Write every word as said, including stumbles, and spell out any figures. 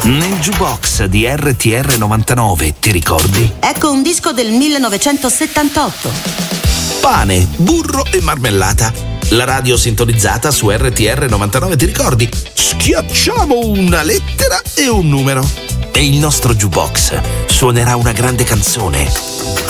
Nel jukebox di R T R novantanove, ti ricordi? Ecco un disco del millenovecentosettantotto. Pane, burro e marmellata. La radio sintonizzata su R T R novantanove, ti ricordi? Schiacciamo una lettera e un numero. E il nostro jukebox suonerà una grande canzone.